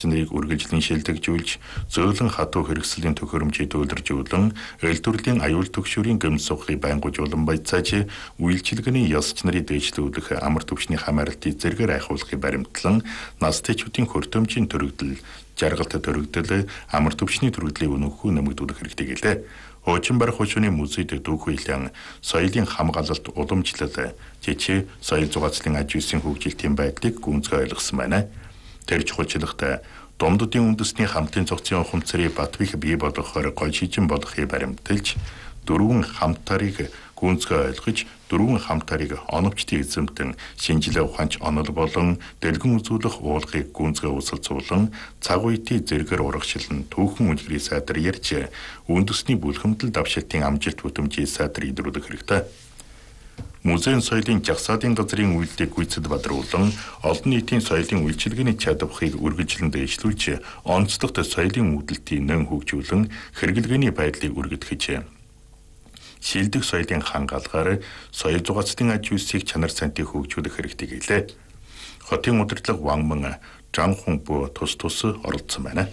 Нарыг үргэлжлэн шилдэгжүүлж, зөөлөн хатуу хэрэгслийн төхөөрөмжийг төвлөржүүлэн, элдвэрлэлийн аюул түгшүүрийн гэмт сухыг байнгуужуулан байцааж, үйлчилгээний ёсч нарыг дээшлүүлэх амар түвшний хамааралтыг зэргээр айхуулахыг баримтлан, настайчуудын хөртөмжийн төрөгдөл, жаргалт төрөгдөл, амар түвшний төрөгдлийг өнөөхөө нэмэгдүүлэх хэрэгтэй гэлээ. Хуучин барих хүчний музейд дүүхүйлэн соёлын хамгаалалт уламжлал, жичээ соёл зугаацлын аж үйлсийн хөгжилтийн байдлыг гүнзгий ойлгосон байна. Тэр чухалчлагтай Домдодын үндэсний хамтын цогцын ухамсарыг Батбих бий болгохоор гол шижин болохыг баримталж, дөрвөн хамтарыг гүнзгий ойлгож, дөрвөн хамтарыг оновчтын эзэмтэн шинжилгээ ухаанч онол болон дэлгэн үзүүлэх уулгыг гүнзгий усалцуулан, цаг үеийн зэрэгэр урагшлан түүхэн үнэлгээ сайдар ярьж, үндэсний бүлхэмдэл давшилтын амжилт бүтэмжийг сайдар илрүүлэх хэрэгтэй. Музейн соёлын жагсаалын газрын үйлдэлийг гүйцэд бадруулан, олон нийтийн соёлын үйлчилгээний чадварыг үргэлжлэн дэвшлүүлж, онцлогт соёлын үүдэлтийг нэн хөгжүүлэн, хэрэглгээний байдлыг үргэлжлэж, шилдэг соёлын хангаалгаар соёл зугаацлын аж үйлсийг чанар сантыг хөгжүүлэх хэрэгтэй гэлээ. Хотын удирдлага Вангман Жанхун бөө тус оролцсон байна.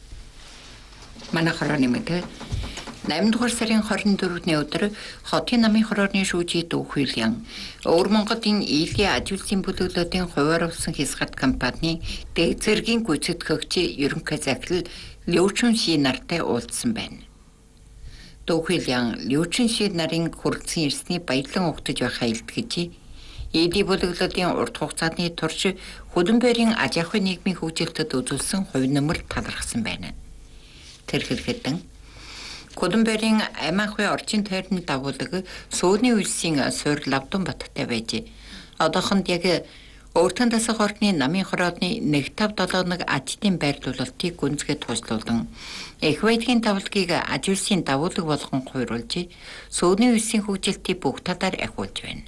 Манай хорооны мэд 8 дугаар сарын 24-ний өдөр хотын намын хорооны шүүжийг дүүхүүлэн Өвөр Монголын Ийлийн аж үйлсийн бүлэглүүдийн хуваар болсон хязгаарт компани дээд зэргийн гүйцэтгэгч ерөнхий захирал Лүчүн Ши нартай уулзсан байна. Дүүхүүлэн Лүчүн Ши нарын хүрэлцэн ирсний баялан угтаж байхаа илтгэж, Ийлийн бүлэглүүдийн урт хугацааны турш хөдөн байрын аж ахуйн нийгмийн хөгжилтэд үзүүлсэн хувь нэмэр талархсан байна. Тэр хэлэхэд хөдөн байрын аймагын орчин тойрны дагуулга сууны үйлсийн суурь Лавдун баттай байж, одоохонд яг өөртөө дасах орны намын хороодны 157 ажлын байрлуулалтыг гүнзгий туушлуулан, их байдлын давалгийг аж үйлсийн дагуулга болгон хувируулж, сууны үйлсийн хөгжилтийг бүх талаар ахиулж байна.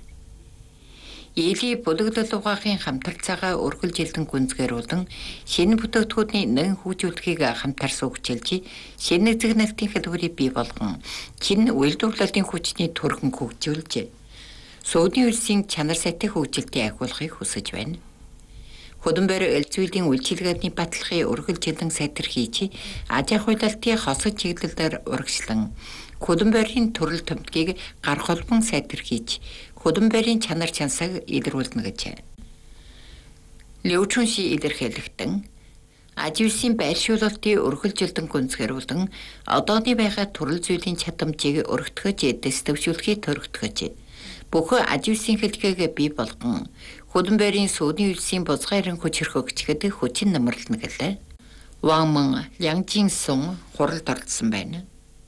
Ийлийн бүлэглэл угаахын хамтрал цагаа үргэлжилтэн гүнзгийрүүлэн, шинэ бүтээгдэхүүний нэн хөгжүүлэхийг хамтарсан хөгжүүлж, шинэ зэгнэлтийн хэлбэрийг бий болгон, шинэ үйлдвэрлэлийн хүчний төрхөн хөгжүүлж, сууны үйлсийн чанар сайтын хөгжилтийг ахиулахыг хүсэж байна. Хөдөн байр элзүйлийн үйлчилгээний баталгыг үргэлжилэн сайтар хийж, аж ахуйлалтын хосод чиглэлээр урагшлан, хөдөн байрын төрөл төмтгийг гар холбон сайтар хийж, хөдөн байрын чанар чансаг илрүүлнэ гэж. Лүчүн Ши илэрхийлэхдээ аж үйлсийн байршуулалтыг үргэлжилэн гүнзгийрүүлэн, одооны байгаа төрөл зүйлийн чадамжийг өргөтгөж, дэвшүүлэхийг төрөгтгөж, бүхэн аж үйлсийн хэлхээгээ бий болгон, хөдөн байрын сууны үйлсийн бузгайрын хүч хөргөгчдөд хүчин нэмэрлэнэ гэлээ. Вангман Янжин Сун хуралд оролцсон байна.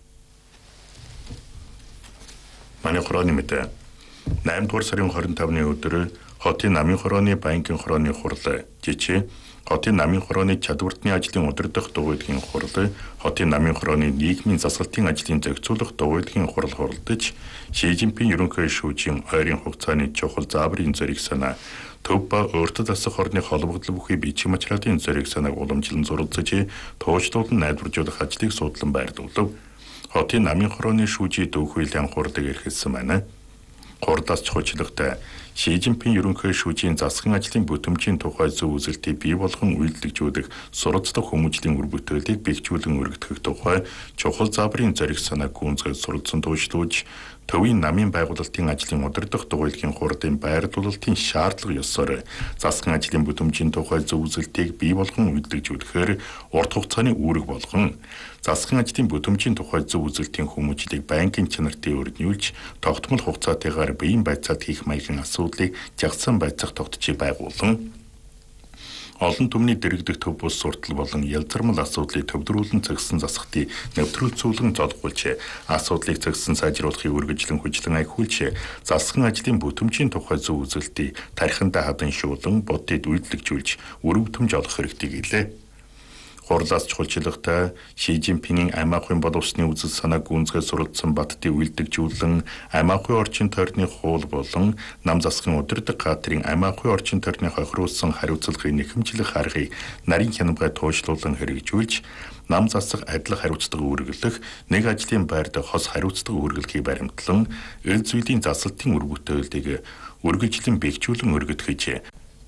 Манай хорооны мэд 8 дугаар сарын 25-ны өдөр хотын намын хорооны банкын хорооны хурал, жичээ хотын намын хорооны чадвартны ажлын удирдах дугуйлгийн хурал, хотын намын хорооны нийгмийн засалтын ажлын зохицуулах дугуйлгийн хурал хуралдаж, Ши Жинпин ерөнхий шүүжийн ойрын хугацааны чухал зааврын зориг санаа, төв ба өөртөө дасах орны холбогдол бүхий бичиг материалын зориг санааг уламжлан зуралцаж, туучлуулан найдваржуулах ажлыг судлан байрлуулав. Хотын намын хорооны шүүжийн дүүхүйлэн хурдаг эрхэлсэн байна. Хурдаас чухалчлагтай Ши Жинпин ерөнхий шүүжийн засгийн ажлын бүтэмжийн тухай зөв үзэлтийг бий болгон үйлдвэрлэж суралцдаг хүмүүжлийн үр бүтээлийг бэхжүүлэн өргөдөх тухай чухал зааврын зориг санааг гүнзгий суралцсан туушлуулж, төвийн намын байгуулалтын ажлын удирдах дугуйлгийн хурдын байрлуулалтын шаардлага ёсоор засгийн ажлын бүтэмжийн тухай зөв үзэлтийг бий болгон үйлдвэрлэхээр урт хугацааны үүрэг болгон, засгийн ажлын бүтэмжийн тухай зөв үзэлтийн хүмүүжлийг банкын чанартыг өрнүүлж, тогтмол хугацаатайгаар биеийн байцаалт хийх маягийн асуудлыг жагсан байцаах тогтчийг байгуулан, олон түмний дэрэгдэх төв бус суртал болон ялзармал асуудлыг төвдрүүлэн цэгсэн засгтыг нэвтрүүлцүүлэн зодгуулж, асуудлыг цэгсэн сайжруулахыг үргэлжлэн хүчлэн ахиулж, засгийн ажлын бүтэмжийн тухай зөв үзэлтийг тархиндаа хадан шуулан бодит үйлдвэрлэж, үр бүтэмж олох хэрэгтэй гэлээ. Хурлаас чухалчлагтай Ши Жинпингийн аймагын боловсны үзэл санааг гүнзгий суралцсан баттыг үйлдвэрлэжүүлэн, аймагын орчин тойрны хуул болон нам засгийн удирдаг газрын аймагын орчин тойрны хохируулсан хариуцлагыг нэхэмжлэх аргыг нарийн хянамгай туушлуулан хэрэгжүүлж, нам засах адил хариуцлага үргэлжлэх, нэг ажлын байрд хос хариуцлага үргэлжлэхийг баримтлан, эл зүйлийн засалтын үр бүтээлийг үргэлжлэн бэхжүүлэн өргөдгөж,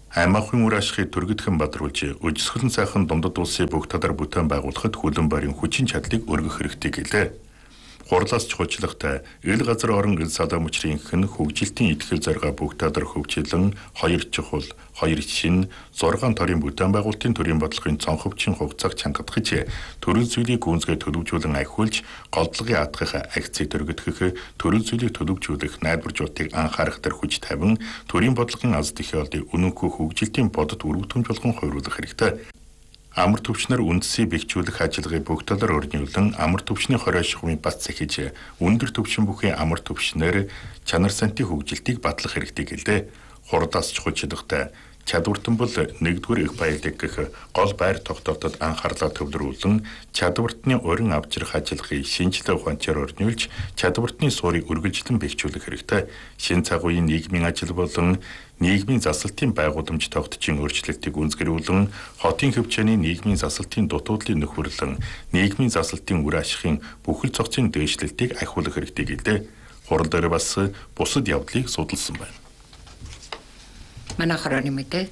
аймагын үр ашигыг түргэдхэн бадруулж, өжсгөлн сайхан дундад улсын бүх талаар бүтээн байгуулахад хөлөн барийн хүчин чадлыг өргөх хэрэгтэй гэлээ. Хурлаас чухалчлагтай ил газар орон ил салаа мөчрийн хэн хөгжилтийн итгэл зорилгоо бүх талаар хөгжүүлэн 2 чухал, 2 шин, 6 төрлийн бүтээн байгуулалтын төрийн бодлогын цонховчин хугацааг чангадгаж, төрөл зүйлийг гүнзгий төлөвжүүлэн ахиулж, голдлогын атгах акцийг төргөдгөх, төрөл зүйлийг төлөвжүүлэх найдваржуулалтыг анхаарах төр хүч тавин, төрийн бодлогын аз тэхий олдыг үнэнхүү хөгжилтийн бодод үргэлжлүүлж болгон хувирлах хэрэгтэй. Амар төвчнөр үндэсийг бэхжүүлэх ажиллагааг бүх талаар өрнүүлэн амар төвчний хорой шугамыг бат захиж өндөр төвчин бүхий амар төвчнөр чанар сантын хөгжилтийг батлах хэрэгтэй гэлээ. Хурдаас чухалчлагтай чадвартан бол нэгдүгээр их баялаг гэх гол байр тогтоолтод анхаарлаа төвлөрүүлэн чадвартны урин авчрах ажиллагааг шинжилгээ ухаанчаар өрнүүлж чадвартны суурийг үргэлжлэн бэхжүүлэх хэрэгтэй. Шин цагуун нийгмийн ажил болон нийгмийн засалтын байгууламж тогтчин өөрчлөлтийг үндэслүүлэн хотын хөвчөөний нийгмийн засалтын дутуудлыг нөхөрлөн нийгмийн засалтын үр ашигын бүхэл цогцын дээшлэлтийг ахиулах хэрэгтэй гэлээ. Хурал дээр бас бусад явдлыг судалсан байна. Манай хорооны мэдээ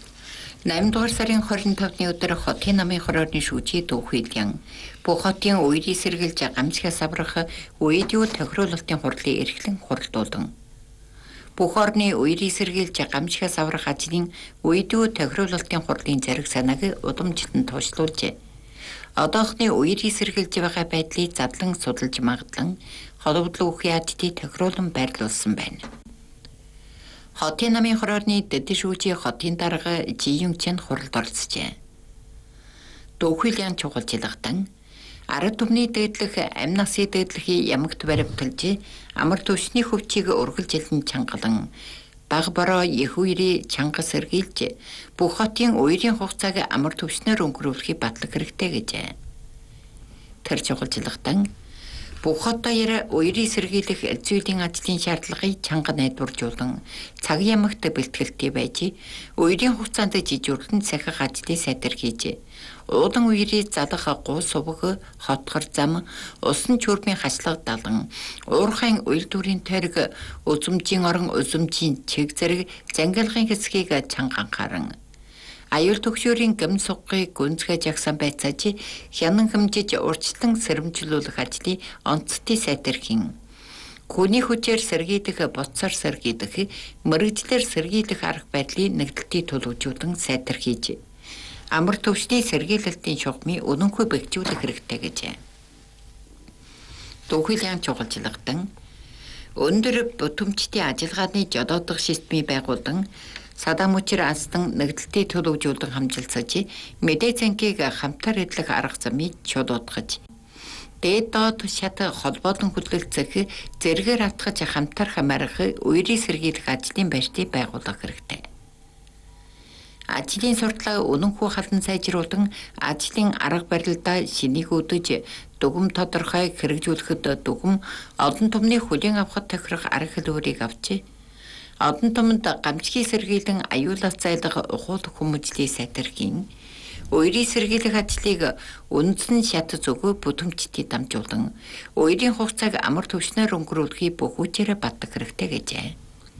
8 дугаар сарын 25-ны өдөр хотын намын хорооны шүүжий Дүүхийдян бүх хотын үерийн сэргийлж гамшигаас аврах үеийн тохируулалтын хурлын эрхлэн хуралдуулан бүх орны үерийн сэргийлж гамшигаас аврах ажлын үеийн тохируулалтын хурлын зэрэг санааг удамжтан туушлуулжээ. Одоохны үерийн сэргийлж байгаа байдлыг задлан судалж магадлан холбоодлын үхий ажлыг тохируулан байрлуулсан байна. Хотын намын хорооны дэд шүүжий хотын дарга Жиюнчэнд хуралд оролцжээ. Дүүхийдян чухалчлагтан ард түмний дээдлэх амь насын дээдлэхий ямагт баримталж амар төвчний хөвчийг ургалжилан чангалан баг бороо их үерийн чанга сэргийлж бүх хотын үерийн хугацааг амар төвчнөр өнгөрүүлэхийг батлах хэрэгтэй гэжээ. Тэр чухалчлагтан бүх хот даяар үерийн сэргийлэх зүйлийн ажлын шаардлагыг чанга найдваржуулан цаг ямагт бэлтгэлтэй байж үерийн хугацаанд жижүүрлэн сахих ажлыг сайтархийж уулан үерийн залах гуу сувг хотгор зам усан чүрмийн хашлага далан уурхайн уйлдүүрийн тойрог үзмжийн орон үзмжийн чиг зэрэг зангилгын хэсгийг чанга анхааран аюул төгшөөрийн гэмн сугыг гүнзгий жагсан байцааж хянан хэмжиж урьдчилан сэрэмжлүүлэх ажлыг онцтой сайтархийн. Хүний хүчээр сэргийлэх, боцоор сэргийлэх, мэрэгжлэр сэргийлэх арга байдлыг нэгдэлтийг төлөвжүүлэн сайтархийж амар төвчний сэргийлэлтийн шугамыг үнэнгүй бэхжүүлэх хэрэгтэй гэжээ. Дүүхийдян чухалчлагтан өндөр бүтэмжтэй ажиллагааны жолоодох системийг байгуулан садаа мөчр астан нэгдэлтийг төлөвжүүлэн хамжилсаж мэдээ цангийг хамтар эдлэх арга замыг чулуудгаж дээд доод шат холбоотон хөдөлгөх зэргээр автгаж хамтар хамаарах үерийн сэргийлэх ажлын байртыг байгуулах хэрэгтэй. Ажлын сурталчилгаа үнэнхүү халдан сайжруулан ажлын арга барилдаа шинийг өдөж дүгм тодорхой хэрэгжүүлэхэд дүгм олон түмний хүлээн авахд тохирох арга хэлбэрийг авч одон томд гамчгийн сэргийлэн аюулаас зайлах ухуул хүмүүжлийг сайтархийн үерийн сэргийлэх ажлыг үндсэн шат зөвгөө бүтэмжтэй дамжуулан үерийн хугацааг амар төвчнөр өнгөрүүлэхийг бүх хүчээрээ батлах хэрэгтэй гэжээ.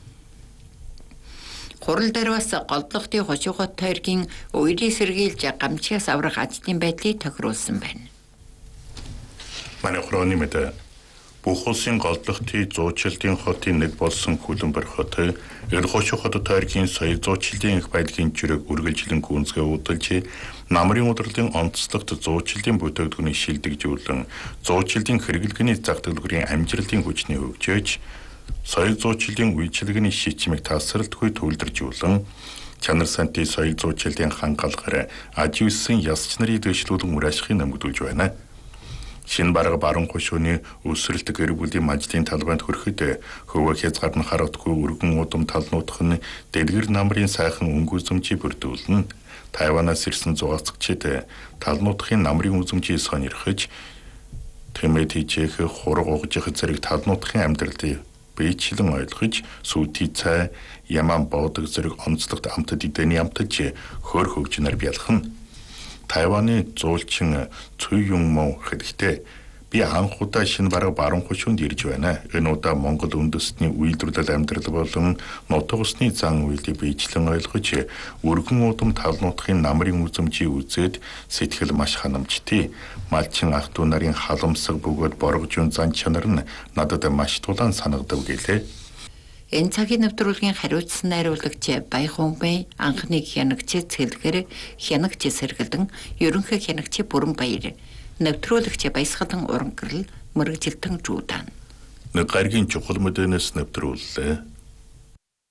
Хурал дээр бас голдлогын хошуугот тойргийн үерийн сэргийлж гамчигаас аврах ажлын байдлыг тохируулсан байна. Манай хорооны мэдээ бүх улсын голдлогын зуучлалтын хотын нэг болсон Хүлэмбэр хот эр хошуу хот тойргийн соёл зуучлалын их байдлын жирэг үргэлжлэн гүнзгий удалж намрын удирдлын онцлогт зуучлалын бүтээгдэхүүнийг шилдэгжүүлэн зуучлалын хэрэглэгээний зах төлбөрийн амжилтын хүчний хөгжөөж соёл зуучлалын үйлчилгээний шийдвэрийг тасралтгүй төвлөржүүлэн чанар сантын соёл зуучлалын хангалгаар ажиусан ясч нарыг дэвшлүүлэн үр ашигыг нэмэгдүүлж байна. Шинэ бараг баруун хошууны өсрэлт гэр бүлийн мажлын талбайд хүрэхэд хөвөө хязгаарн харахдаггүй өргөн удам талнуудах нь дэлгэр намрын сайхан өнгө үзмжийг бүрдүүлнэ. Тайванаас ирсэн зугаацчид талнуудахын намрын үзмжийг сонирхож тэмээд хийжээх хураг угжих зэрэг талнуудахын амьдралыг биечлэн ойлгож сүйти цай яман боодог зэрэг онцлогт амтд идэний амтж хөр хөгжнөр бялхна. Тайваны зуулчин Цүй Юм Мо хэлэхдээ Би анх удаа шинэ бараг баруун хушуунд ирж байна. Энэ удаа Монгол үндэстний үйлдвэрлэл амьдрал болон нутаг усны зан үйлийг биечлэн ойлгож, өргөн удам тал нутгийн намрын үзмжийг үзээд сэтгэл маш ханамжтыг. Малчин ах トゥ нарын халамсаг бөгөөд боргожун зан чанар нь надад маш тулаан санагдав гэлээ. Энэ цагийн нэвтрүүлгийн хариуцсан найруулагч Баяхунбай анхны хянагч цэлгэр хянагч сэргэлдэн ерөнхий хянагч Бүрэн Баяр нэвтрүүлэгч Баясгалан Урангарл мөрөгжилтэн Жуудан Нэг гаргийн чухал мэдэнэс нэвтрүүллээ.